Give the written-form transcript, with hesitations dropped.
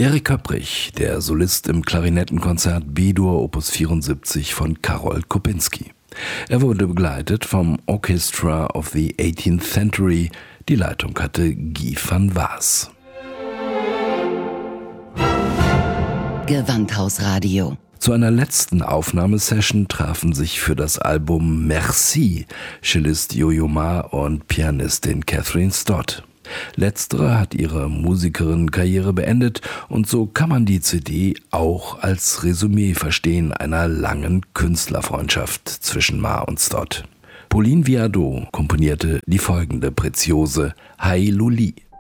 Erik Köpprich, der Solist im Klarinettenkonzert B-Dur Opus 74 von Karol Kopinski. Er wurde begleitet vom Orchestra of the 18th Century. Die Leitung hatte Guy van Waas. Gewandhausradio. Zu einer letzten Aufnahmesession trafen sich für das Album Merci Cellist Yo-Yo Ma und Pianistin Catherine Stott. Letztere hat ihre Musikerin-Karriere beendet und so kann man die CD auch als Resümee verstehen einer langen Künstlerfreundschaft zwischen Ma und Stott. Pauline Viardot komponierte die folgende Preziose Hi Luli.